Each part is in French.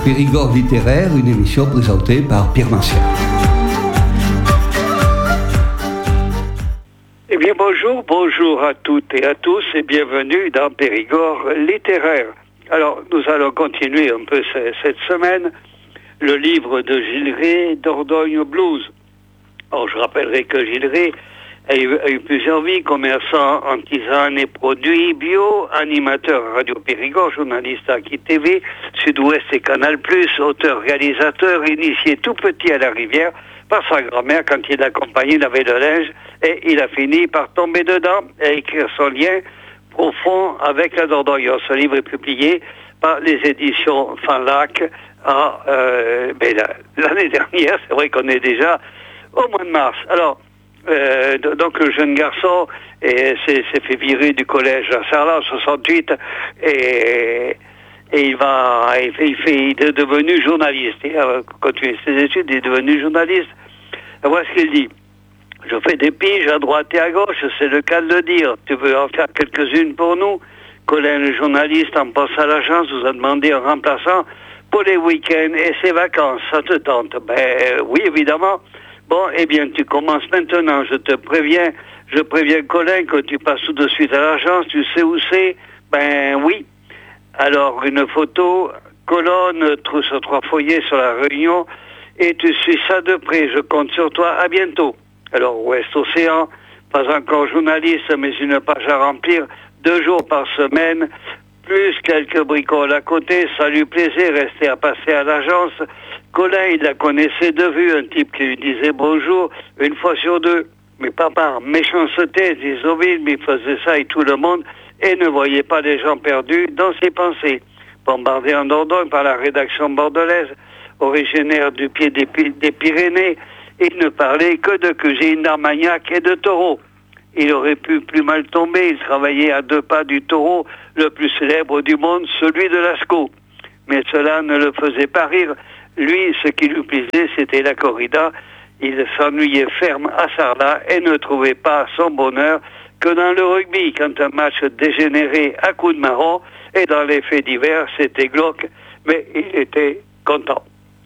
Périgord littéraire, une émission présentée par Pierre Martial. Eh bien bonjour à toutes et à tous et bienvenue dans Périgord littéraire. Alors nous allons continuer un peu cette semaine le livre de Gilles Rey, Dordogne Blues. Alors je rappellerai que Gilles Rey a eu plusieurs vies, commerçant en tisane et produits bio, animateur Radio Périgord, journaliste à Qui TV, Sud-Ouest et Canal+, auteur-réalisateur, initié tout petit à la rivière par sa grand-mère quand il l'accompagnait laver le linge, et il a fini par tomber dedans et écrire son lien profond avec la Dordogne. Ce livre est publié par les éditions Fanlac l'année dernière. C'est vrai qu'on est déjà au mois de mars. Alors, donc le jeune garçon s'est fait virer du collège à Sarlat en 68 et il est devenu journaliste. Il a continué ses études, il est devenu journaliste. Voilà ce qu'il dit. Je fais des piges à droite et à gauche, c'est le cas de le dire. Tu veux en faire quelques-unes pour nous? Colin, le journaliste, en passant à l'agence, vous a demandé un remplaçant pour les week-ends et ses vacances. Ça te tente? Ben oui, évidemment. Bon, eh bien, tu commences maintenant, je préviens Colin que tu passes tout de suite à l'agence, tu sais où c'est? Ben oui. Alors, une photo, colonne, sur 3 foyers sur la Réunion, et tu suis ça de près, je compte sur toi, à bientôt. Alors, Ouest Océan, pas encore journaliste, mais une page à remplir, 2 jours par semaine, plus quelques bricoles à côté, ça lui plaisait, rester à passer à l'agence. Colin, il la connaissait de vue, un type qui lui disait bonjour une fois sur 2. Mais pas par méchanceté, disait mais il faisait ça avec tout le monde et ne voyait pas les gens perdus dans ses pensées. Bombardé en Dordogne par la rédaction bordelaise, originaire du pied des Pyrénées, il ne parlait que de cuisine, d'Armagnac et de taureau. Il aurait pu plus mal tomber, il travaillait à 2 pas du taureau, le plus célèbre du monde, celui de Lascaux. Mais cela ne le faisait pas rire. Lui, ce qui lui plaisait, c'était la corrida. Il s'ennuyait ferme à Sarlat et ne trouvait pas son bonheur que dans le rugby, quand un match dégénérait à coups de marron, et dans les faits divers, c'était glauque, mais il était content.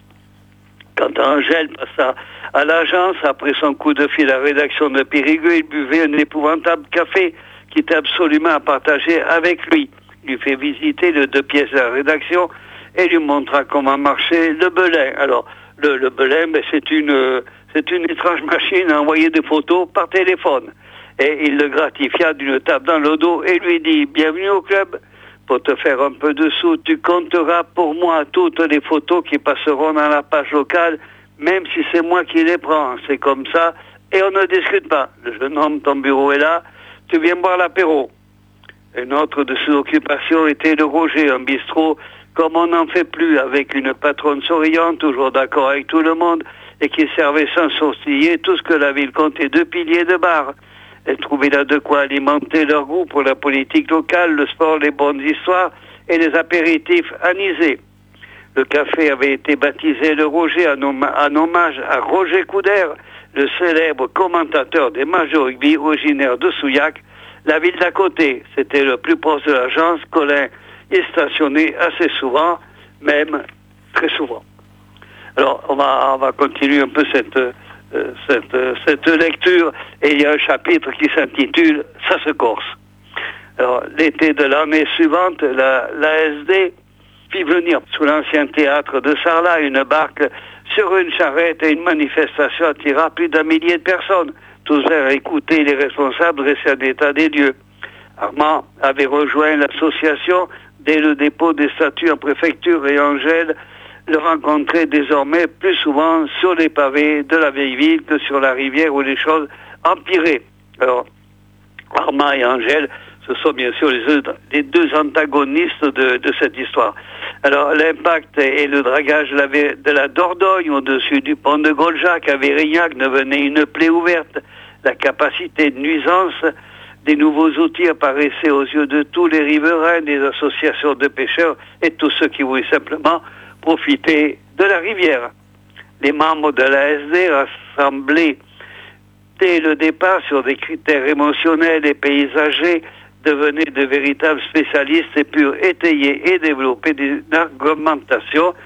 Quand Angèle passa à l'agence, après son coup de fil à la rédaction de Périgueux, il buvait un épouvantable café qui était absolument à partager avec lui. Il lui fait visiter les 2 pièces de la rédaction et lui montra comment marchait le Belin. Alors, le Belin, ben, c'est une étrange machine à envoyer des photos par téléphone. Et il le gratifia d'une tape dans le dos et lui dit « Bienvenue au club. Pour te faire un peu de sous, tu compteras pour moi toutes les photos qui passeront dans la page locale, même si c'est moi qui les prends. C'est comme ça. Et on ne discute pas. Le jeune homme, ton bureau est là. Tu viens boire l'apéro. » Une autre de ses occupations était le Roger, un bistrot comme on n'en fait plus, avec une patronne souriante, toujours d'accord avec tout le monde, et qui servait sans sourciller tout ce que la ville comptait 2 piliers de bar. Elle trouvait là de quoi alimenter leur goût pour la politique locale, le sport, les bonnes histoires et les apéritifs anisés. Le café avait été baptisé le Roger en hommage à Roger Couder, le célèbre commentateur des matchs de rugby originaire de Souillac, la ville d'à côté. C'était le plus proche de l'agence. Colin est stationné assez souvent, même très souvent. Alors, on va continuer un peu cette lecture, et il y a un chapitre qui s'intitule « Ça se corse ». Alors, l'été de l'année suivante, l'ASD fit venir sous l'ancien théâtre de Sarlat une barque sur une charrette, et une manifestation attira plus d'1 millier de personnes. Tous vinrent écouter les responsables dresser un état des lieux. Armand avait rejoint l'association dès le dépôt des statuts en préfecture, et Angèle le rencontrait désormais plus souvent sur les pavés de la vieille ville que sur la rivière où les choses empiraient. Alors, Armand et Angèle, ce sont bien sûr les 2 antagonistes de cette histoire. Alors, l'impact et le dragage de la Dordogne au-dessus du pont de Goljac à Vérignac devenait une plaie ouverte. La capacité de nuisance des nouveaux outils apparaissait aux yeux de tous les riverains, des associations de pêcheurs et tous ceux qui voulaient simplement profiter de la rivière. Les membres de l'ASD rassemblés dès le départ sur des critères émotionnels et paysagers devenaient de véritables spécialistes et purent étayer et développer une argumentation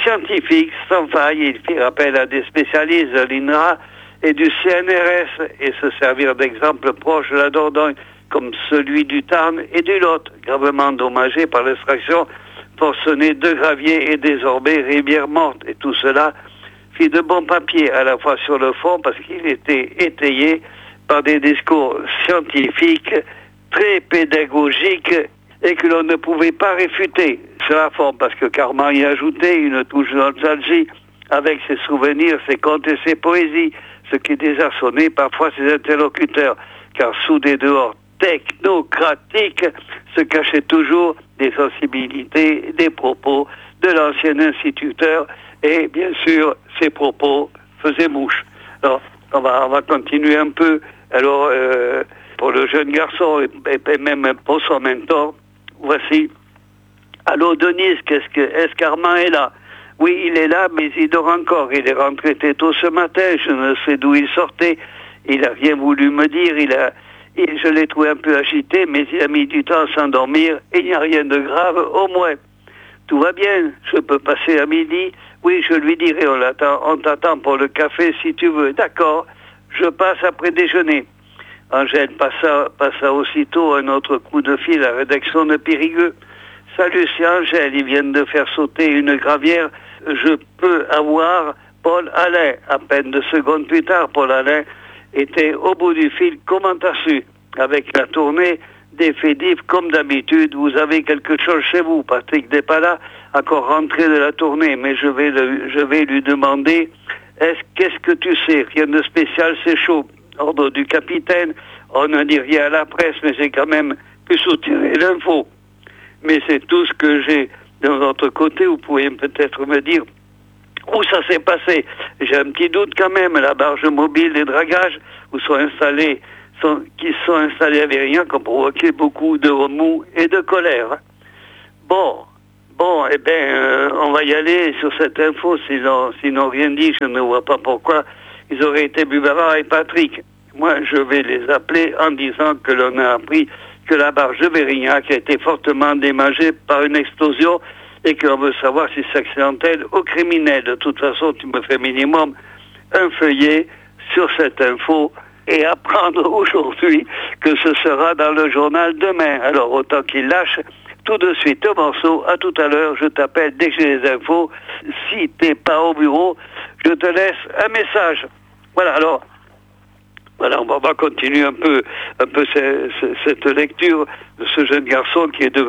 scientifique sans faille. Il fit appel à des spécialistes de l'INRA et du CNRS et se servir d'exemples proches de la Dordogne, comme celui du Tarn et du Lot, gravement endommagés par l'extraction forcenée de gravier et désormais rivière morte. Et tout cela fit de bons papiers, à la fois sur le fond, parce qu'il était étayé par des discours scientifiques très pédagogiques et que l'on ne pouvait pas réfuter. Sur la forme, parce que Carman y ajoutait une touche de nostalgie avec ses souvenirs, ses contes et ses poésies, ce qui désarçonnait parfois ses interlocuteurs, car sous des dehors technocratiques se cachaient toujours des sensibilités, des propos de l'ancien instituteur, et bien sûr, ces propos faisaient mouche. Alors, on va continuer un peu. Alors, pour le jeune garçon, et même pour son mentor, voici. Allô, Denise, est-ce qu'Armand est là? Oui, il est là, mais il dort encore. Il est rentré très tôt ce matin, je ne sais d'où il sortait. Il n'a rien voulu me dire, je l'ai trouvé un peu agité, mais il a mis du temps à s'endormir. Il n'y a rien de grave, au moins. Tout va bien, je peux passer à midi? Oui, je lui dirai, on t'attend pour le café si tu veux. D'accord, je passe après déjeuner. Angèle passa aussitôt un autre coup de fil à la rédaction de Périgueux. Salut, c'est Angèle, ils viennent de faire sauter une gravière. Je peux avoir Paul Alain. À peine 2 secondes plus tard, Paul Alain était au bout du fil. Comment t'as su? Avec la tournée des faits divers, comme d'habitude, vous avez quelque chose chez vous. Patrick n'est pas là, encore rentré de la tournée, mais je vais lui demander, qu'est-ce que tu sais? Rien de spécial, c'est chaud. Ordre du capitaine, on ne dit rien à la presse, mais j'ai quand même pu soutirer l'info. Mais c'est tout ce que j'ai de votre côté. Vous pouvez peut-être me dire où ça s'est passé. J'ai un petit doute quand même. La barge mobile des dragages qui sont installés à Vérignac ont provoqué beaucoup de remous et de colère. Bon, eh bien, on va y aller sur cette info. Sinon rien dit, je ne vois pas pourquoi ils auraient été Buvard et Patrick. Moi, je vais les appeler en disant que l'on a appris que la barge de Vérignac a été fortement endommagée par une explosion et qu'on veut savoir si c'est accidentel ou criminel. De toute façon, tu me fais minimum un feuillet sur cette info et apprendre aujourd'hui que ce sera dans le journal demain. Alors, autant qu'il lâche tout de suite un morceau. À tout à l'heure, je t'appelle dès que j'ai les infos. Si t'es pas au bureau, je te laisse un message. Voilà, alors, on va continuer un peu cette lecture de ce jeune garçon qui est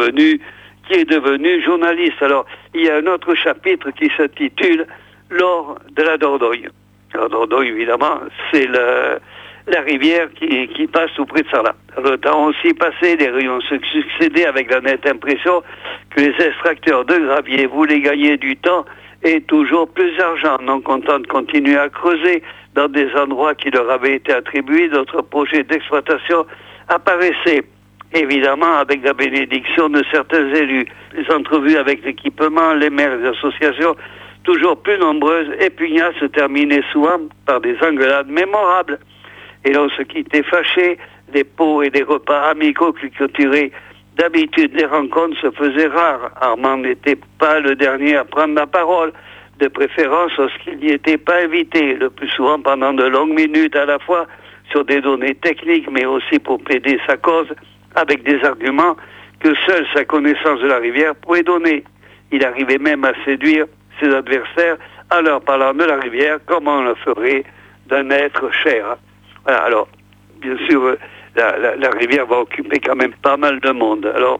devenu journaliste. Alors, il y a un autre chapitre qui s'intitule « L'or de la Dordogne ». La Dordogne, évidemment, c'est la rivière qui passe tout près de Sarlat. Le temps aussi passé, les rayons se succédaient avec la nette impression que les extracteurs de gravier voulaient gagner du temps et toujours plus d'argent, non contents de continuer à creuser dans des endroits qui leur avaient été attribués. D'autres projets d'exploitation apparaissaient, évidemment avec la bénédiction de certains élus. Les entrevues avec l'équipement, les maires, les associations, toujours plus nombreuses et pugnaces, se terminaient souvent par des engueulades mémorables. Et l'on se quittait fâché, des pots et des repas amicaux qui clôturaient. D'habitude, les rencontres se faisaient rares. Armand n'était pas le dernier à prendre la parole, de préférence lorsqu'il n'y était pas invité, le plus souvent pendant de longues minutes à la fois, sur des données techniques, mais aussi pour plaider sa cause, avec des arguments que seule sa connaissance de la rivière pouvait donner. Il arrivait même à séduire ses adversaires en leur parlant de la rivière comme on le ferait d'un être cher. Voilà, alors, bien sûr, la rivière va occuper quand même pas mal de monde. Alors,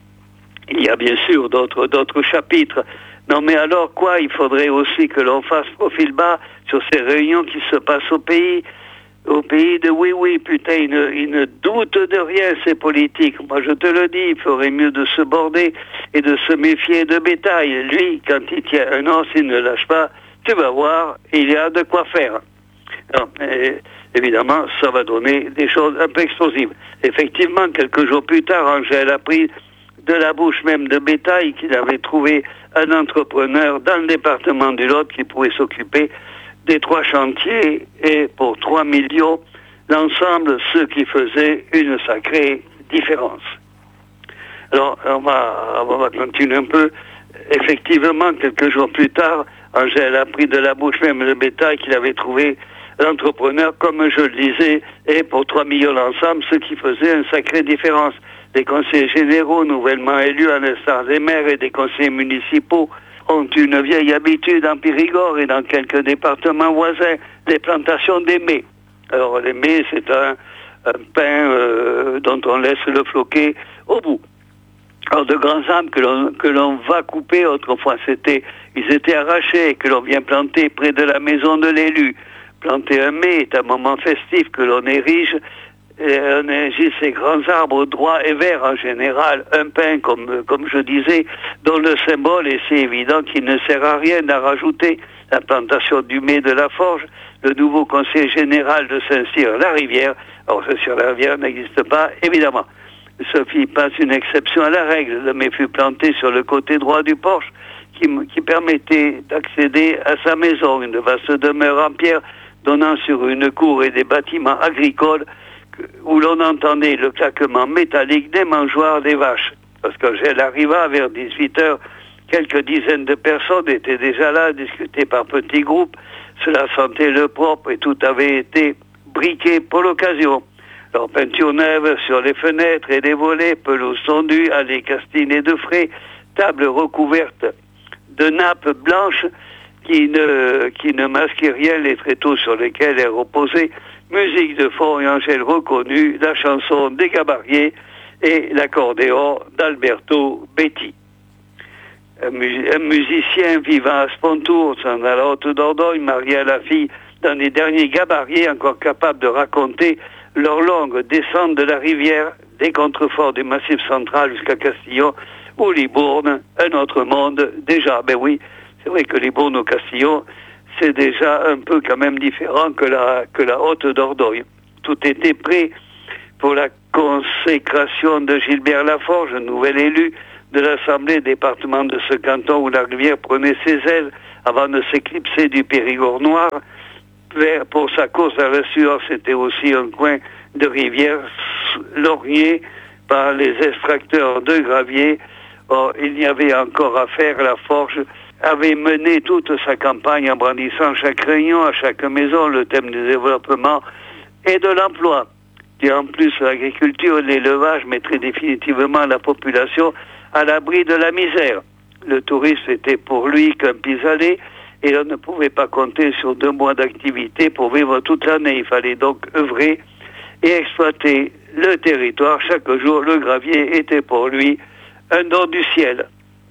il y a bien sûr d'autres chapitres. Non, mais alors quoi? Il faudrait aussi que l'on fasse profil bas sur ces réunions qui se passent au pays de oui, putain, ils ne doutent de rien, ces politiques. Moi, je te le dis, il ferait mieux de se border et de se méfier de bétail. Lui, quand il tient un os, il ne lâche pas. Tu vas voir, il y a de quoi faire. Non, évidemment, ça va donner des choses un peu explosives. Effectivement, quelques jours plus tard, Angèle a pris de la bouche même de bétail qu'il avait trouvé un entrepreneur dans le département du Lot qui pouvait s'occuper des 3 chantiers et pour 3 millions l'ensemble, ce qui faisait une sacrée différence. Alors, on va continuer un peu. effectivement, quelques jours plus tard, Angèle a appris de la bouche même de bétail qu'il avait trouvé l'entrepreneur, comme je le disais, et pour 3 millions l'ensemble, ce qui faisait une sacrée différence. Les conseillers généraux, nouvellement élus à l'instar des maires et des conseillers municipaux, ont une vieille habitude en Périgord et dans quelques départements voisins, les plantations d'émets. Alors l'émets, c'est un pain dont on laisse le floquer au bout. Alors de grands arbres que l'on va couper, autrefois ils étaient arrachés, que l'on vient planter près de la maison de l'élu. Planter un mets est un moment festif que l'on érige. On érige ces grands arbres droits et verts en général, un pin comme je disais, dont le symbole est si évident qu'il ne sert à rien d'en rajouter. La plantation du mets de la Forge, le nouveau conseiller général de Saint-Cyr-la-Rivière, alors Saint-Cyr-la-Rivière n'existe pas, évidemment. Sophie passe une exception à la règle. Le mets fut planté sur le côté droit du porche qui permettait d'accéder à sa maison, une vaste demeure en pierre donnant sur une cour et des bâtiments agricoles où l'on entendait le claquement métallique des mangeoires des vaches. Parce que Angèle arriva vers 18h, quelques dizaines de personnes étaient déjà là, discutaient par petits groupes. Cela sentait le propre et tout avait été briqué pour l'occasion. Alors, peinture neuve sur les fenêtres et les volets, pelouse tondue, allées castinées de frais, table recouverte de nappes blanches qui ne masquaient rien, les tréteaux sur lesquels elle reposait, musique de fond et Angèle reconnue, la chanson des Gabariers et l'accordéon d'Alberto Betti. Un musicien vivant à Spontour, dans la Haute-Dordogne, marié à la fille d'un des derniers Gabariers encore capable de raconter leur longue descente de la rivière, des contreforts du Massif central jusqu'à Castillon, ou Libourne, un autre monde déjà. Ben oui, c'est vrai que Libourne au Castillon, c'est déjà un peu quand même différent que la Haute-Dordogne. Tout était prêt pour la consécration de Gilbert Laforge, nouvel élu de l'Assemblée département de ce canton où la rivière prenait ses ailes avant de s'éclipser du Périgord noir. Pour sa course à la sueur, c'était aussi un coin de rivière lorgné par les extracteurs de gravier. Or, il n'y avait encore à faire. La Forge avait mené toute sa campagne en brandissant chaque réunion, à chaque maison, le thème du développement et de l'emploi. Et en plus, l'agriculture et l'élevage mettraient définitivement la population à l'abri de la misère. Le tourisme était pour lui qu'un pis-aller et on ne pouvait pas compter sur 2 mois d'activité pour vivre toute l'année. Il fallait donc œuvrer et exploiter le territoire. Chaque jour, le gravier était pour lui un don du ciel.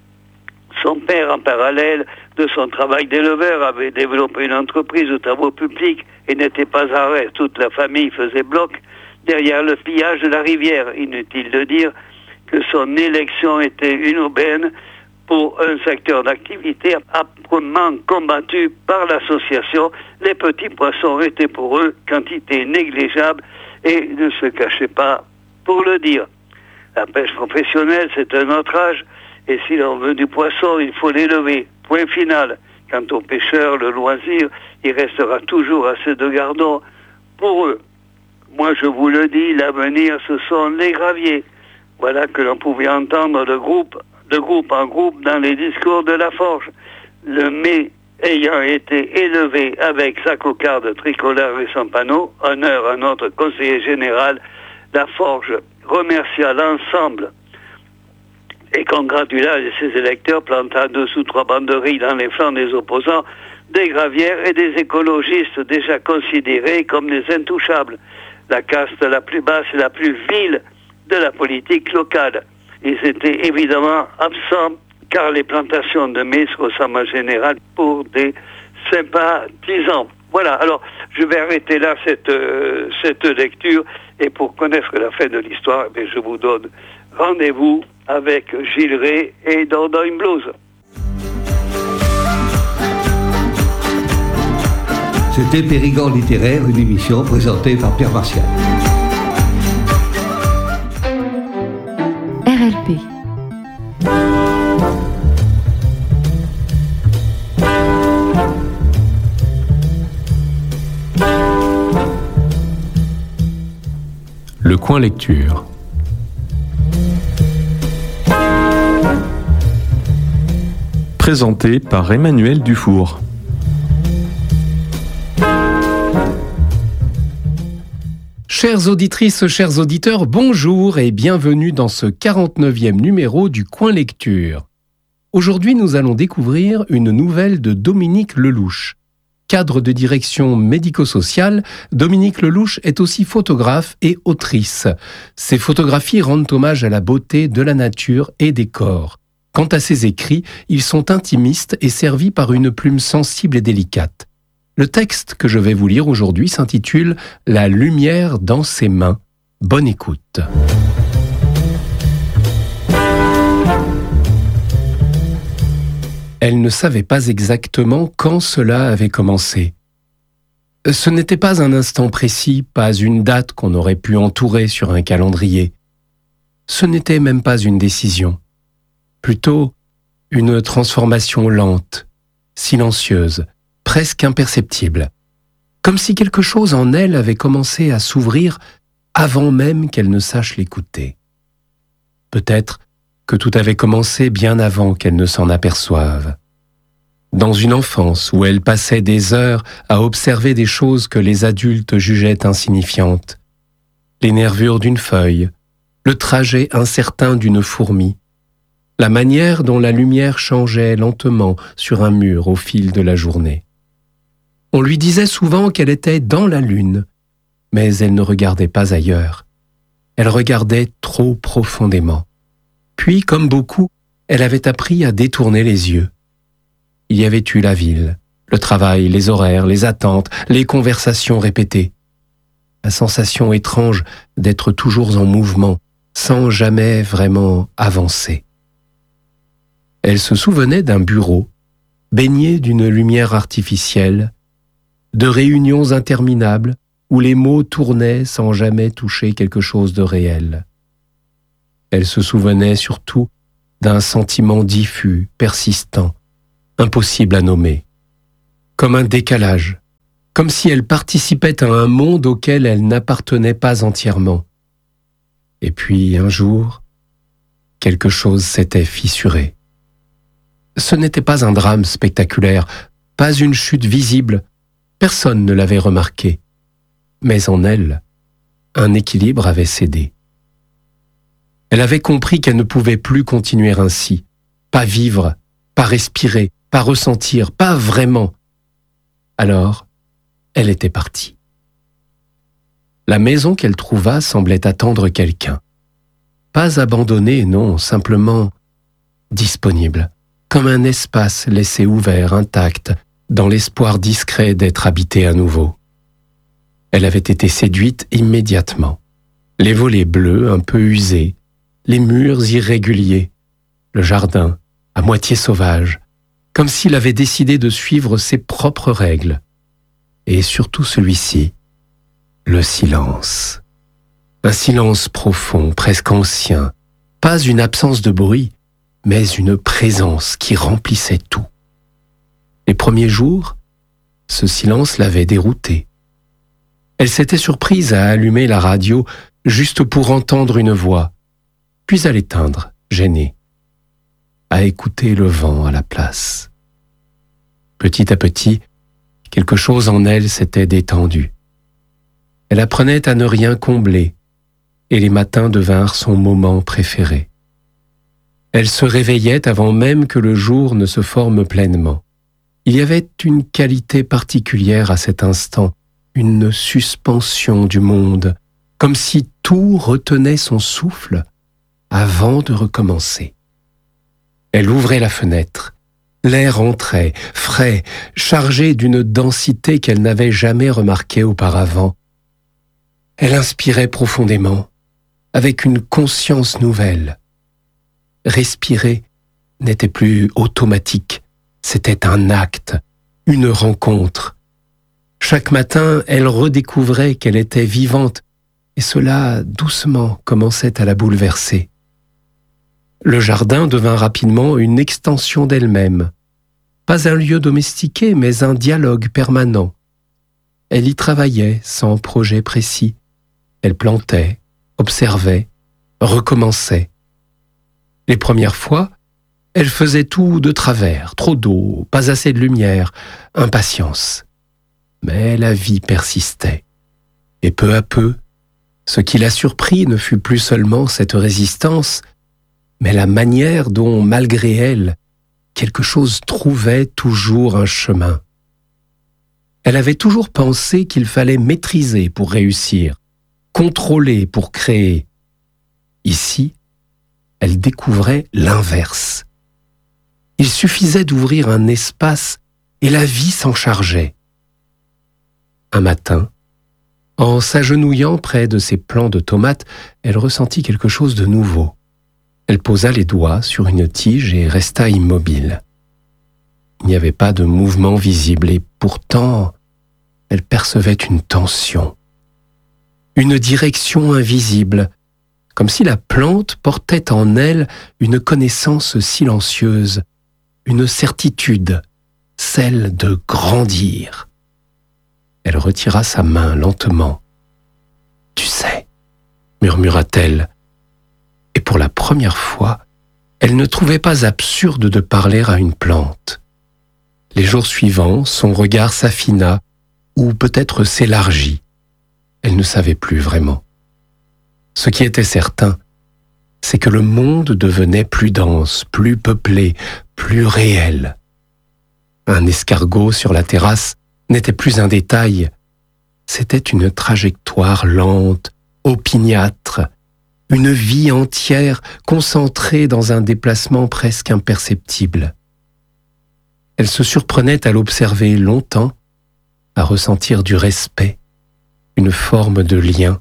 Son père, en parallèle de son travail d'éleveur, avait développé une entreprise de travaux publics et n'était pas à l'arrêt. Toute la famille faisait bloc derrière le pillage de la rivière. Inutile de dire que son élection était une aubaine pour un secteur d'activité âprement combattu par l'association. Les petits poissons étaient pour eux quantité négligeable et ne se cachaient pas pour le dire. La pêche professionnelle, c'est un autre âge, et si l'on veut du poisson, il faut l'élever. Point final. Quant aux pêcheurs, le loisir, il restera toujours assez de gardons pour eux. Moi, je vous le dis, l'avenir, ce sont les graviers. Voilà que l'on pouvait entendre de groupe en groupe dans les discours de la Forge. Le mets ayant été élevé avec sa cocarde tricolore et son panneau, honneur à notre conseiller général, la Forge remercia l'ensemble et congratula ses électeurs, planta 2 ou 3 banderilles dans les flancs des opposants, des gravières et des écologistes déjà considérés comme des intouchables. La caste la plus basse et la plus vile de la politique locale. Ils étaient évidemment absents car les plantations de mets se ressemblent en général pour des sympathisants. Voilà, alors je vais arrêter là cette lecture et pour connaître la fin de l'histoire, je vous donne rendez-vous avec Gilles Ray et Dordogne Blues. C'était Périgord littéraire, une émission présentée par Pierre Martial. RLP. Le coin lecture. présenté par Emmanuel Dufour. Chères auditrices, chers auditeurs, bonjour et bienvenue dans ce 49e numéro du Coin Lecture. Aujourd'hui, nous allons découvrir une nouvelle de Dominique Lelouch. Cadre de direction médico-sociale, Dominique Lelouch est aussi photographe et autrice. Ses photographies rendent hommage à la beauté de la nature et des corps. Quant à ses écrits, ils sont intimistes et servis par une plume sensible et délicate. Le texte que je vais vous lire aujourd'hui s'intitule « La lumière dans ses mains ». Bonne écoute. Elle ne savait pas exactement quand cela avait commencé. Ce n'était pas un instant précis, pas une date qu'on aurait pu entourer sur un calendrier. Ce n'était même pas une décision. Plutôt une transformation lente, silencieuse, presque imperceptible. Comme si quelque chose en elle avait commencé à s'ouvrir avant même qu'elle ne sache l'écouter. Peut-être que tout avait commencé bien avant qu'elle ne s'en aperçoive. Dans une enfance où elle passait des heures à observer des choses que les adultes jugeaient insignifiantes. Les nervures d'une feuille, le trajet incertain d'une fourmi, la manière dont la lumière changeait lentement sur un mur au fil de la journée. On lui disait souvent qu'elle était dans la lune, mais elle ne regardait pas ailleurs. Elle regardait trop profondément. Puis, comme beaucoup, elle avait appris à détourner les yeux. Il y avait eu la ville, le travail, les horaires, les attentes, les conversations répétées. La sensation étrange d'être toujours en mouvement, sans jamais vraiment avancer. Elle se souvenait d'un bureau, baigné d'une lumière artificielle, de réunions interminables où les mots tournaient sans jamais toucher quelque chose de réel. Elle se souvenait surtout d'un sentiment diffus, persistant, impossible à nommer, comme un décalage, comme si elle participait à un monde auquel elle n'appartenait pas entièrement. Et puis, un jour, quelque chose s'était fissuré. Ce n'était pas un drame spectaculaire, pas une chute visible, personne ne l'avait remarqué. Mais en elle, un équilibre avait cédé. Elle avait compris qu'elle ne pouvait plus continuer ainsi, pas vivre, pas respirer, pas ressentir, pas vraiment. Alors, elle était partie. La maison qu'elle trouva semblait attendre quelqu'un. Pas abandonnée, non, simplement disponible, comme un espace laissé ouvert, intact, dans l'espoir discret d'être habité à nouveau. Elle avait été séduite immédiatement. Les volets bleus un peu usés, les murs irréguliers, le jardin à moitié sauvage, comme s'il avait décidé de suivre ses propres règles. Et surtout celui-ci, le silence. Un silence profond, presque ancien, pas une absence de bruit, mais une présence qui remplissait tout. Les premiers jours, ce silence l'avait déroutée. Elle s'était surprise à allumer la radio juste pour entendre une voix, puis à l'éteindre, gênée, à écouter le vent à la place. Petit à petit, quelque chose en elle s'était détendu. Elle apprenait à ne rien combler, et les matins devinrent son moment préféré. Elle se réveillait avant même que le jour ne se forme pleinement. Il y avait une qualité particulière à cet instant, une suspension du monde, comme si tout retenait son souffle avant de recommencer. Elle ouvrait la fenêtre. L'air entrait, frais, chargé d'une densité qu'elle n'avait jamais remarquée auparavant. Elle inspirait profondément, avec une conscience nouvelle. Respirer n'était plus automatique, c'était un acte, une rencontre. Chaque matin, elle redécouvrait qu'elle était vivante, et cela, doucement, commençait à la bouleverser. Le jardin devint rapidement une extension d'elle-même. Pas un lieu domestiqué, mais un dialogue permanent. Elle y travaillait sans projet précis. Elle plantait, observait, recommençait. Les premières fois, Elle faisait tout de travers, trop d'eau, pas assez de lumière, impatience. Mais la vie persistait. Et peu à peu, ce qui la surprit ne fut plus seulement cette résistance, mais la manière dont, malgré elle, quelque chose trouvait toujours un chemin. Elle avait toujours pensé qu'il fallait maîtriser pour réussir, contrôler pour créer. Ici, elle découvrait l'inverse. Il suffisait d'ouvrir un espace et la vie s'en chargeait. Un matin, en s'agenouillant près de ses plants de tomates, elle ressentit quelque chose de nouveau. Elle posa les doigts sur une tige et resta immobile. Il n'y avait pas de mouvement visible et pourtant, elle percevait une tension, une direction invisible, comme si la plante portait en elle une connaissance silencieuse, une certitude, celle de grandir. Elle retira sa main lentement. « Tu sais » murmura-t-elle, et pour la première fois, elle ne trouvait pas absurde de parler à une plante. Les jours suivants, son regard s'affina, ou peut-être s'élargit. Elle ne savait plus vraiment. Ce qui était certain, c'est que le monde devenait plus dense, plus peuplé, plus réel. Un escargot sur la terrasse n'était plus un détail, c'était une trajectoire lente, opiniâtre, une vie entière concentrée dans un déplacement presque imperceptible. Elle se surprenait à l'observer longtemps, à ressentir du respect, une forme de lien.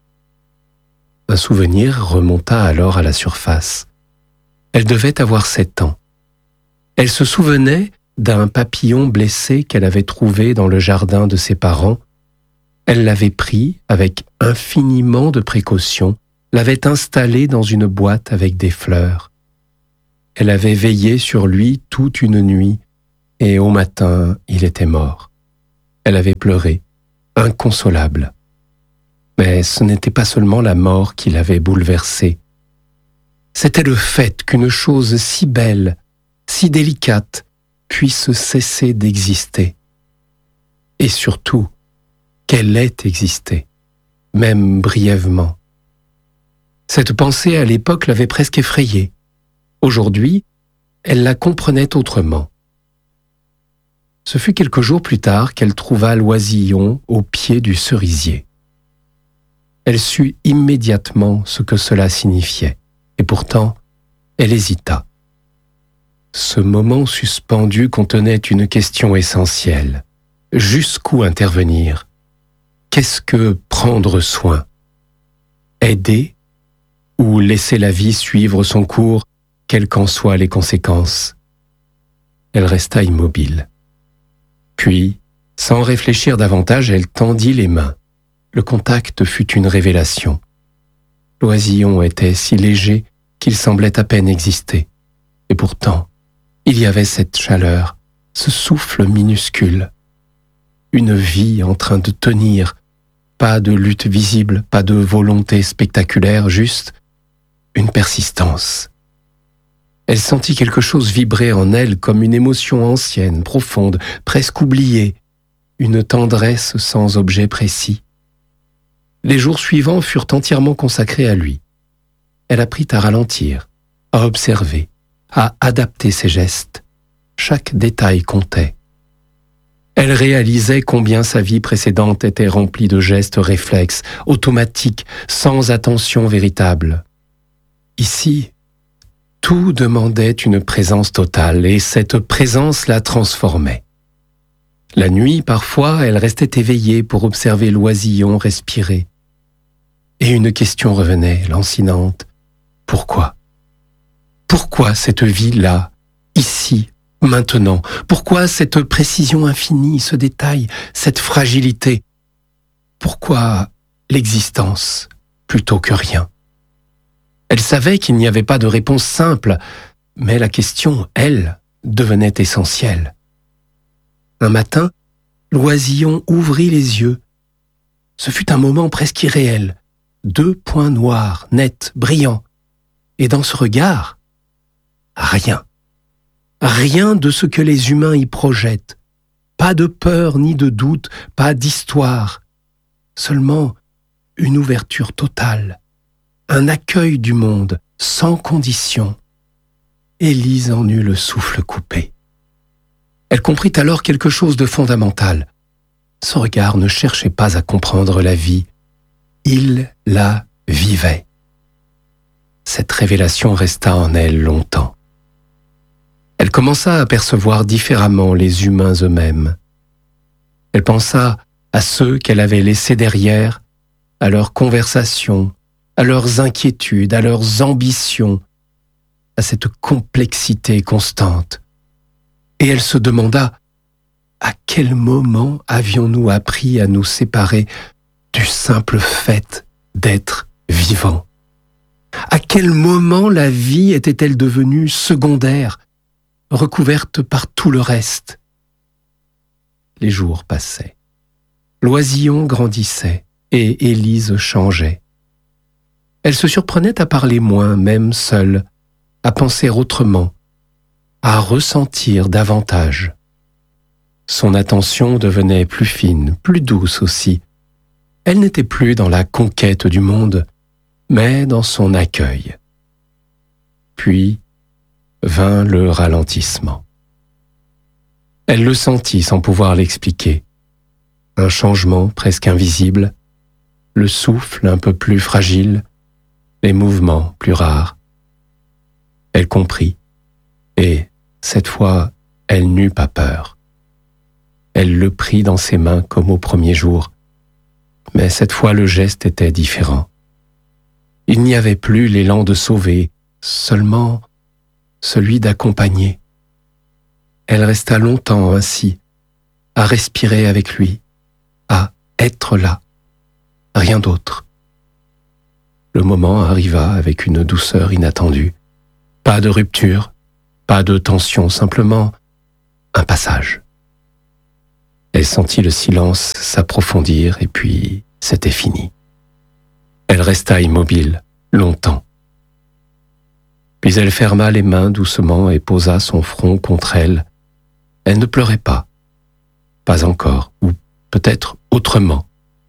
Un souvenir remonta alors à la surface. Elle devait avoir 7 ans. Elle se souvenait d'un papillon blessé qu'elle avait trouvé dans le jardin de ses parents. Elle l'avait pris avec infiniment de précaution, l'avait installé dans une boîte avec des fleurs. Elle avait veillé sur lui toute une nuit et au matin, il était mort. Elle avait pleuré, inconsolable. Mais ce n'était pas seulement la mort qui l'avait bouleversée. C'était le fait qu'une chose si belle, si délicate, puisse cesser d'exister. Et surtout, qu'elle ait existé, même brièvement. Cette pensée à l'époque l'avait presque effrayée. Aujourd'hui, elle la comprenait autrement. Ce fut quelques jours plus tard qu'elle trouva l'oisillon au pied du cerisier. Elle sut immédiatement ce que cela signifiait, et pourtant, elle hésita. Ce moment suspendu contenait une question essentielle. Jusqu'où intervenir? Qu'est-ce que prendre soin? Aider ou laisser la vie suivre son cours, quelles qu'en soient les conséquences? Elle resta immobile. Puis, sans réfléchir davantage, elle tendit les mains. Le contact fut une révélation. L'oisillon était si léger qu'il semblait à peine exister. Et pourtant, il y avait cette chaleur, ce souffle minuscule. Une vie en train de tenir, pas de lutte visible, pas de volonté spectaculaire, juste une persistance. Elle sentit quelque chose vibrer en elle comme une émotion ancienne, profonde, presque oubliée, une tendresse sans objet précis. Les jours suivants furent entièrement consacrés à lui. Elle apprit à ralentir, à observer, à adapter ses gestes. Chaque détail comptait. Elle réalisait combien sa vie précédente était remplie de gestes réflexes, automatiques, sans attention véritable. Ici, tout demandait une présence totale et cette présence la transformait. La nuit, parfois, elle restait éveillée pour observer l'oisillon respirer. Et une question revenait, lancinante. Pourquoi? Pourquoi cette vie-là, ici, maintenant? Pourquoi cette précision infinie, ce détail, cette fragilité? Pourquoi l'existence plutôt que rien? Elle savait qu'il n'y avait pas de réponse simple, mais la question, elle, devenait essentielle. Un matin, l'oisillon ouvrit les yeux. Ce fut un moment presque irréel. 2 points noirs, nets, brillants. Et dans ce regard, rien. rien de ce que les humains y projettent. Pas de peur ni de doute, pas d'histoire. Seulement une ouverture totale, un accueil du monde sans condition. Élise en eut le souffle coupé. Elle comprit alors quelque chose de fondamental. Son regard ne cherchait pas à comprendre la vie, il la vivait. Cette révélation resta en elle longtemps. Elle commença à percevoir différemment les humains eux-mêmes. Elle pensa à ceux qu'elle avait laissés derrière, à leurs conversations, à leurs inquiétudes, à leurs ambitions, à cette complexité constante. Et elle se demanda à quel moment avions-nous appris à nous séparer du simple fait d'être vivant? À quel moment la vie était-elle devenue secondaire, recouverte par tout le reste? Les jours passaient. L'oisillon grandissait et Élise changeait. Elle se surprenait à parler moins, même seule, à penser autrement, à ressentir davantage. Son attention devenait plus fine, plus douce aussi. Elle n'était plus dans la conquête du monde, mais dans son accueil. Puis vint le ralentissement. Elle le sentit sans pouvoir l'expliquer. Un changement presque invisible, le souffle un peu plus fragile, les mouvements plus rares. Elle comprit, et cette fois, elle n'eut pas peur. Elle le prit dans ses mains comme au premier jour, mais cette fois le geste était différent. Il n'y avait plus l'élan de sauver, seulement celui d'accompagner. Elle resta longtemps ainsi, à respirer avec lui, à être là, rien d'autre. Le moment arriva avec une douceur inattendue. Pas de rupture, pas de tension, simplement un passage. Elle sentit le silence s'approfondir et puis c'était fini. Elle resta immobile, longtemps. Puis elle ferma les mains doucement et posa son front contre elle. Elle ne pleurait pas encore, ou peut-être autrement.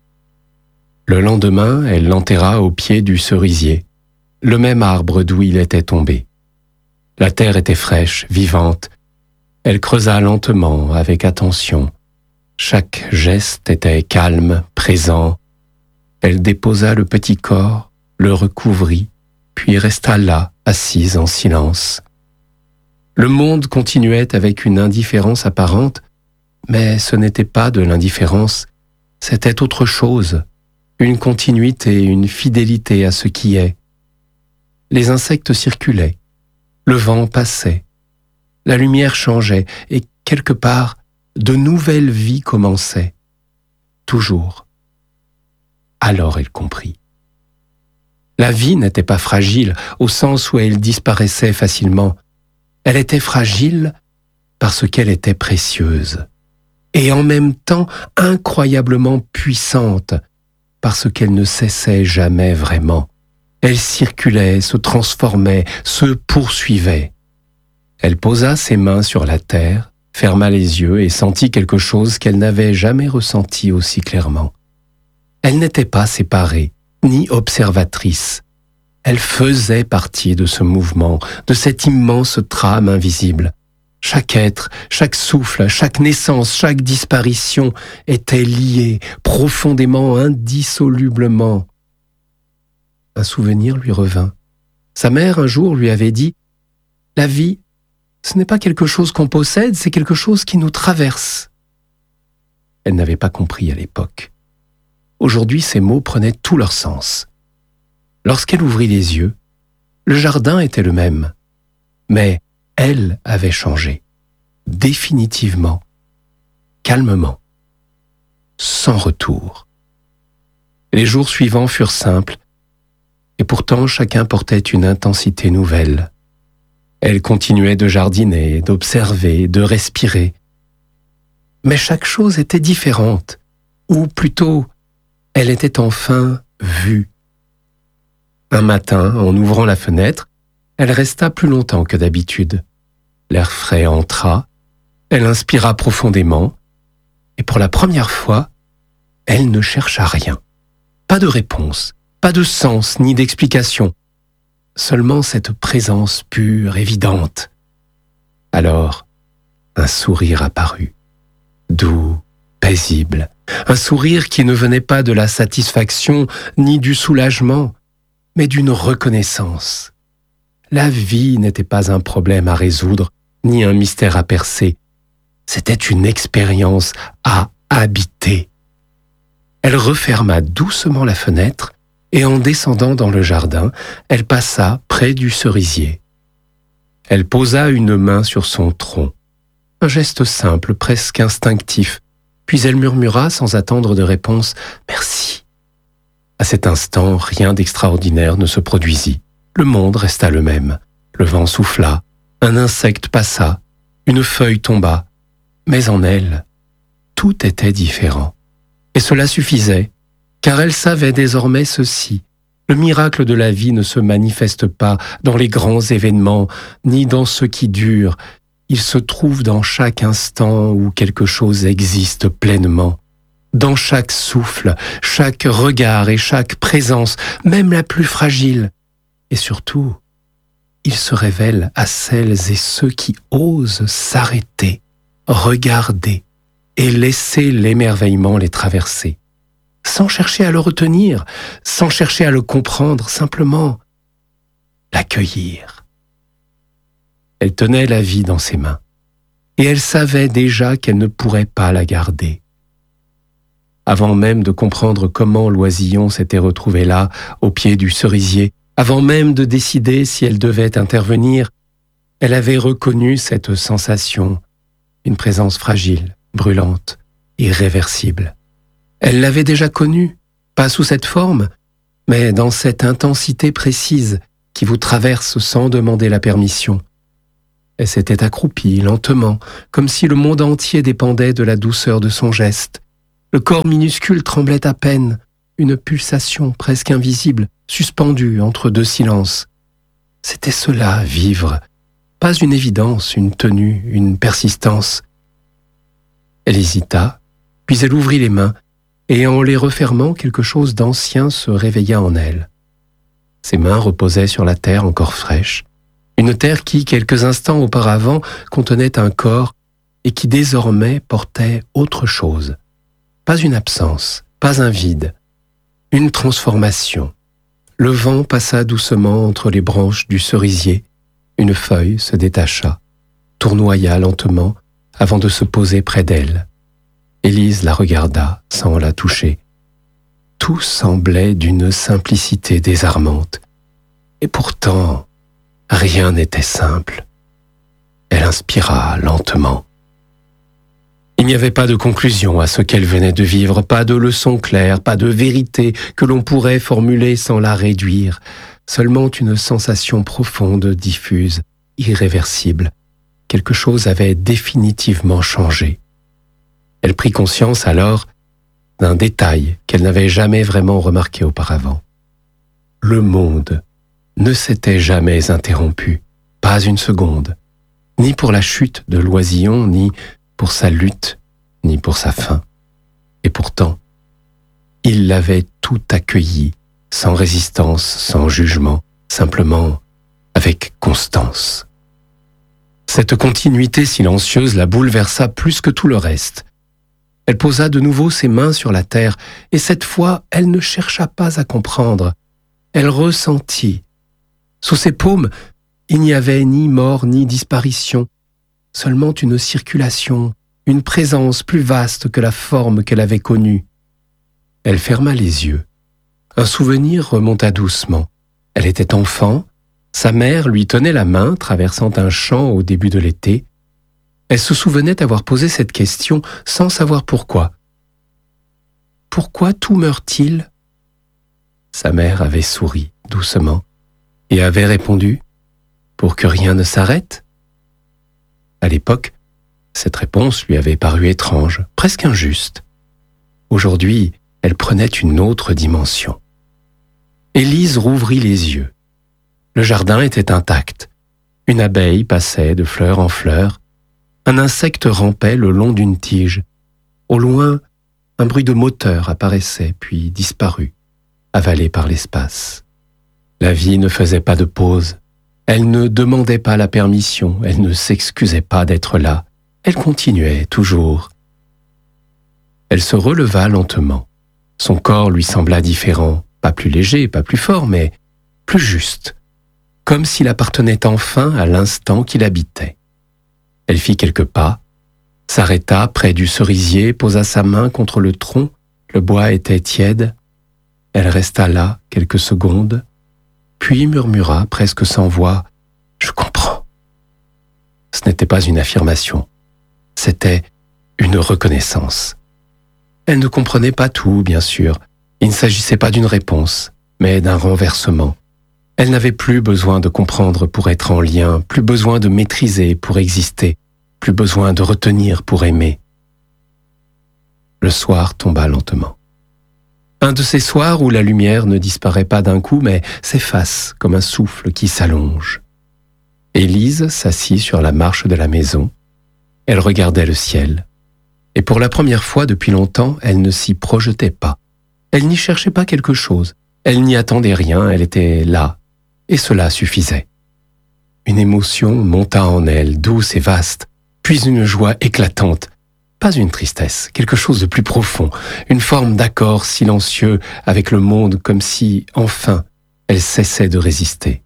Le lendemain, elle l'enterra au pied du cerisier, le même arbre d'où il était tombé. La terre était fraîche, vivante. Elle creusa lentement, avec attention. Chaque geste était calme, présent. Elle déposa le petit corps, le recouvrit, puis resta là, assise en silence. Le monde continuait avec une indifférence apparente, mais ce n'était pas de l'indifférence, c'était autre chose, une continuité, une fidélité à ce qui est. Les insectes circulaient, le vent passait, la lumière changeait et quelque part, de nouvelles vies commençaient, toujours. Alors elle comprit. La vie n'était pas fragile au sens où elle disparaissait facilement. Elle était fragile parce qu'elle était précieuse et en même temps incroyablement puissante parce qu'elle ne cessait jamais vraiment. Elle circulait, se transformait, se poursuivait. Elle posa ses mains sur la terre, ferma les yeux et sentit quelque chose qu'elle n'avait jamais ressenti aussi clairement. Elle n'était pas séparée, ni observatrice. Elle faisait partie de ce mouvement, de cette immense trame invisible. Chaque être, chaque souffle, chaque naissance, chaque disparition était lié, profondément, indissolublement. Un souvenir lui revint. Sa mère, un jour, lui avait dit « La vie, ce n'est pas quelque chose qu'on possède, c'est quelque chose qui nous traverse. » Elle n'avait pas compris à l'époque. Aujourd'hui, ces mots prenaient tout leur sens. Lorsqu'elle ouvrit les yeux, le jardin était le même, mais elle avait changé, définitivement, calmement, sans retour. Les jours suivants furent simples, et pourtant chacun portait une intensité nouvelle. Elle continuait de jardiner, d'observer, de respirer. Mais chaque chose était différente, ou plutôt, elle était enfin vue. Un matin, en ouvrant la fenêtre, elle resta plus longtemps que d'habitude. L'air frais entra, elle inspira profondément, et pour la première fois, elle ne chercha rien. Pas de réponse, pas de sens ni d'explication, seulement cette présence pure, évidente. Alors, un sourire apparut, doux, paisible, un sourire qui ne venait pas de la satisfaction ni du soulagement, mais d'une reconnaissance. La vie n'était pas un problème à résoudre, ni un mystère à percer. C'était une expérience à habiter. Elle referma doucement la fenêtre et en descendant dans le jardin, elle passa près du cerisier. Elle posa une main sur son tronc, un geste simple, presque instinctif, puis elle murmura sans attendre de réponse « Merci ». À cet instant, rien d'extraordinaire ne se produisit. Le monde resta le même. Le vent souffla, un insecte passa, une feuille tomba, mais en elle, tout était différent. Et cela suffisait, car elle savait désormais ceci. Le miracle de la vie ne se manifeste pas dans les grands événements, ni dans ceux qui durent. Il se trouve dans chaque instant où quelque chose existe pleinement. Dans chaque souffle, chaque regard et chaque présence, même la plus fragile. Et surtout, il se révèle à celles et ceux qui osent s'arrêter, regarder et laisser l'émerveillement les traverser. Sans chercher à le retenir, sans chercher à le comprendre, simplement l'accueillir. Elle tenait la vie dans ses mains, et elle savait déjà qu'elle ne pourrait pas la garder. Avant même de comprendre comment l'oisillon s'était retrouvé là, au pied du cerisier, avant même de décider si elle devait intervenir, elle avait reconnu cette sensation, une présence fragile, brûlante, irréversible. Elle l'avait déjà connue, pas sous cette forme, mais dans cette intensité précise qui vous traverse sans demander la permission. Elle s'était accroupie lentement, comme si le monde entier dépendait de la douceur de son geste. Le corps minuscule tremblait à peine, une pulsation presque invisible, suspendue entre deux silences. C'était cela, vivre. Pas une évidence, une tenue, une persistance. Elle hésita, puis elle ouvrit les mains, et en les refermant, quelque chose d'ancien se réveilla en elle. Ses mains reposaient sur la terre encore fraîche, une terre qui, quelques instants auparavant, contenait un corps et qui désormais portait autre chose. Pas une absence, pas un vide, une transformation. Le vent passa doucement entre les branches du cerisier, une feuille se détacha, tournoya lentement avant de se poser près d'elle. Élise la regarda sans la toucher. Tout semblait d'une simplicité désarmante. Et pourtant, rien n'était simple. Elle inspira lentement. Il n'y avait pas de conclusion à ce qu'elle venait de vivre, pas de leçon claire, pas de vérité que l'on pourrait formuler sans la réduire, seulement une sensation profonde, diffuse, irréversible. Quelque chose avait définitivement changé. Elle prit conscience alors d'un détail qu'elle n'avait jamais vraiment remarqué auparavant. Le monde ne s'était jamais interrompu, pas une seconde, ni pour la chute de l'oisillon, ni pour sa lutte, ni pour sa fin. Et pourtant, il l'avait tout accueilli, sans résistance, sans jugement, simplement avec constance. Cette continuité silencieuse la bouleversa plus que tout le reste. Elle posa de nouveau ses mains sur la terre, et cette fois, elle ne chercha pas à comprendre. Elle ressentit. Sous ses paumes, il n'y avait ni mort ni disparition, seulement une circulation, une présence plus vaste que la forme qu'elle avait connue. Elle ferma les yeux. Un souvenir remonta doucement. Elle était enfant, sa mère lui tenait la main traversant un champ au début de l'été. Elle se souvenait avoir posé cette question sans savoir pourquoi. Pourquoi tout meurt-il ? Sa mère avait souri doucement et avait répondu « Pour que rien ne s'arrête ?» À l'époque, cette réponse lui avait paru étrange, presque injuste. Aujourd'hui, elle prenait une autre dimension. Élise rouvrit les yeux. Le jardin était intact. Une abeille passait de fleur en fleur. Un insecte rampait le long d'une tige. Au loin, un bruit de moteur apparaissait puis disparut, avalé par l'espace. La vie ne faisait pas de pause. Elle ne demandait pas la permission, elle ne s'excusait pas d'être là. Elle continuait toujours. Elle se releva lentement. Son corps lui sembla différent, pas plus léger, pas plus fort, mais plus juste, comme s'il appartenait enfin à l'instant qu'il habitait. Elle fit quelques pas, s'arrêta près du cerisier, posa sa main contre le tronc, le bois était tiède. Elle resta là quelques secondes, puis murmura presque sans voix « Je comprends ». Ce n'était pas une affirmation, c'était une reconnaissance. Elle ne comprenait pas tout, bien sûr. Il ne s'agissait pas d'une réponse, mais d'un renversement. Elle n'avait plus besoin de comprendre pour être en lien, plus besoin de maîtriser pour exister, plus besoin de retenir pour aimer. Le soir tomba lentement. Un de ces soirs où la lumière ne disparaît pas d'un coup, mais s'efface comme un souffle qui s'allonge. Élise s'assit sur la marche de la maison. Elle regardait le ciel. Et pour la première fois depuis longtemps, elle ne s'y projetait pas. Elle n'y cherchait pas quelque chose. Elle n'y attendait rien, elle était là. Et cela suffisait. Une émotion monta en elle, douce et vaste, puis une joie éclatante. Pas une tristesse, quelque chose de plus profond, une forme d'accord silencieux avec le monde comme si, enfin, elle cessait de résister.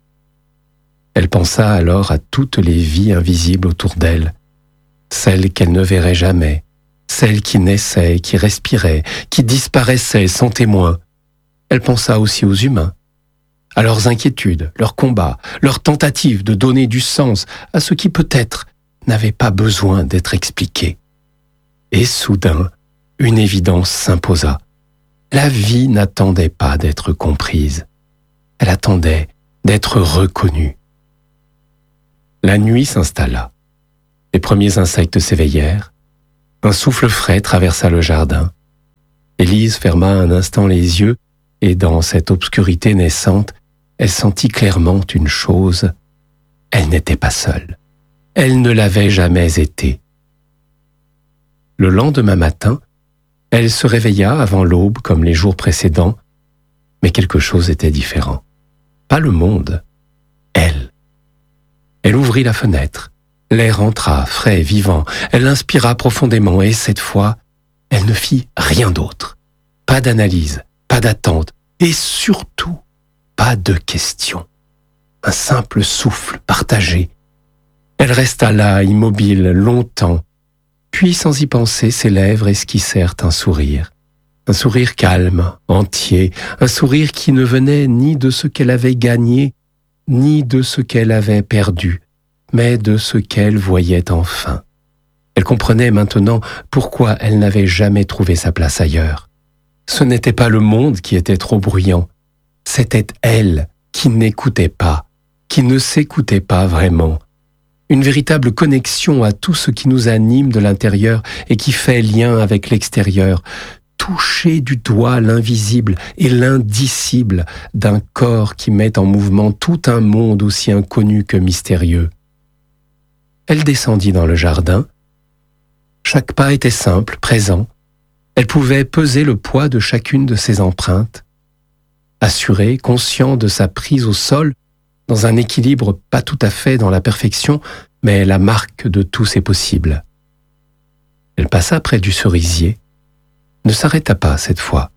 Elle pensa alors à toutes les vies invisibles autour d'elle, celles qu'elle ne verrait jamais, celles qui naissaient, qui respiraient, qui disparaissaient sans témoin. Elle pensa aussi aux humains, à leurs inquiétudes, leurs combats, leurs tentatives de donner du sens à ce qui peut-être n'avait pas besoin d'être expliqué. Et soudain, une évidence s'imposa. La vie n'attendait pas d'être comprise. Elle attendait d'être reconnue. La nuit s'installa. Les premiers insectes s'éveillèrent. Un souffle frais traversa le jardin. Élise ferma un instant les yeux et dans cette obscurité naissante, elle sentit clairement une chose. Elle n'était pas seule. Elle ne l'avait jamais été. Le lendemain matin, elle se réveilla avant l'aube comme les jours précédents, mais quelque chose était différent. Pas le monde, elle. Elle ouvrit la fenêtre. L'air entra, frais, vivant. Elle inspira profondément et cette fois, elle ne fit rien d'autre. Pas d'analyse, pas d'attente et surtout, pas de questions. Un simple souffle partagé. Elle resta là, immobile, longtemps. Puis, sans y penser, ses lèvres esquissèrent un sourire calme, entier, un sourire qui ne venait ni de ce qu'elle avait gagné, ni de ce qu'elle avait perdu, mais de ce qu'elle voyait enfin. Elle comprenait maintenant pourquoi elle n'avait jamais trouvé sa place ailleurs. Ce n'était pas le monde qui était trop bruyant, c'était elle qui n'écoutait pas, qui ne s'écoutait pas vraiment. Une véritable connexion à tout ce qui nous anime de l'intérieur et qui fait lien avec l'extérieur, toucher du doigt l'invisible et l'indicible d'un corps qui met en mouvement tout un monde aussi inconnu que mystérieux. Elle descendit dans le jardin. Chaque pas était simple, présent. Elle pouvait peser le poids de chacune de ses empreintes. Assurée, conscient de sa prise au sol, dans un équilibre pas tout à fait dans la perfection, mais la marque de tous ses possibles. Elle passa près du cerisier, ne s'arrêta pas cette fois.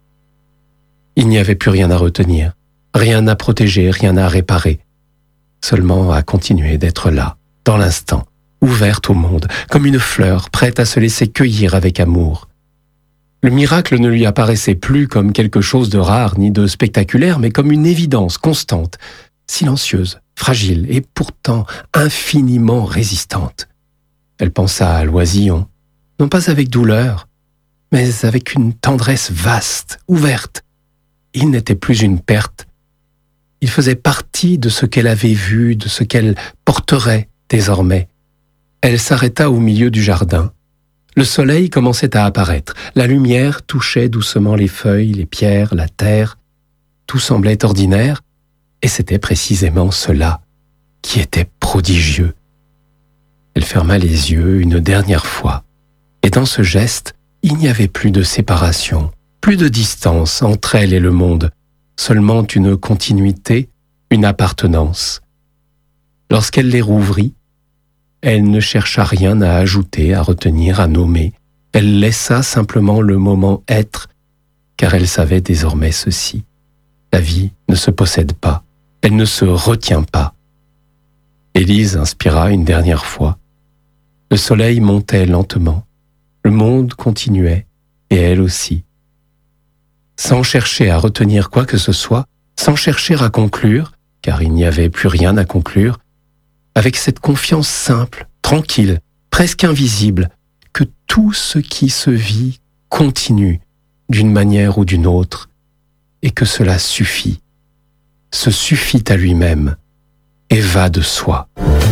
Il n'y avait plus rien à retenir, rien à protéger, rien à réparer, seulement à continuer d'être là, dans l'instant, ouverte au monde, comme une fleur prête à se laisser cueillir avec amour. Le miracle ne lui apparaissait plus comme quelque chose de rare ni de spectaculaire, mais comme une évidence constante, silencieuse, fragile et pourtant infiniment résistante. Elle pensa à l'oisillon, non pas avec douleur, mais avec une tendresse vaste, ouverte. Il n'était plus une perte. Il faisait partie de ce qu'elle avait vu, de ce qu'elle porterait désormais. Elle s'arrêta au milieu du jardin. Le soleil commençait à apparaître. La lumière touchait doucement les feuilles, les pierres, la terre. Tout semblait ordinaire, et c'était précisément cela. qui était prodigieux. Elle ferma les yeux une dernière fois, et dans ce geste, il n'y avait plus de séparation, plus de distance entre elle et le monde, seulement une continuité, une appartenance. Lorsqu'elle les rouvrit, elle ne chercha rien à ajouter, à retenir, à nommer. Elle laissa simplement le moment être, car elle savait désormais ceci. La vie ne se possède pas, elle ne se retient pas. Élise inspira une dernière fois. Le soleil montait lentement, le monde continuait, et elle aussi. Sans chercher à retenir quoi que ce soit, sans chercher à conclure, car il n'y avait plus rien à conclure, avec cette confiance simple, tranquille, presque invisible, que tout ce qui se vit continue d'une manière ou d'une autre, et que cela suffit, se suffit à lui-même et va de soi.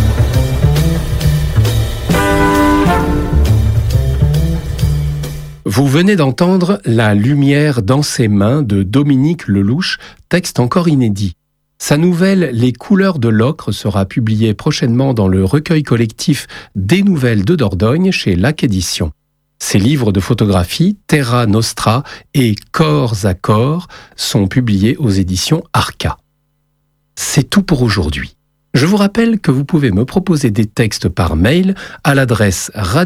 Vous venez d'entendre La lumière dans ses mains de Dominique Lelouch, texte encore inédit. Sa nouvelle Les couleurs de l'ocre sera publiée prochainement dans le recueil collectif Des nouvelles de Dordogne chez Lac Éditions. Ses livres de photographie Terra Nostra et Corps à corps sont publiés aux éditions Arca. C'est tout pour aujourd'hui. Je vous rappelle que vous pouvez me proposer des textes par mail à l'adresse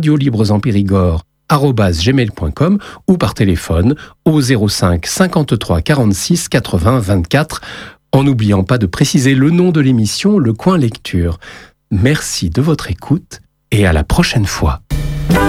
radiolibresenpérigord@gmail.com ou par téléphone au 05 53 46 80 24, en n'oubliant pas de préciser le nom de l'émission, Le Coin Lecture. Merci de votre écoute et à la prochaine fois.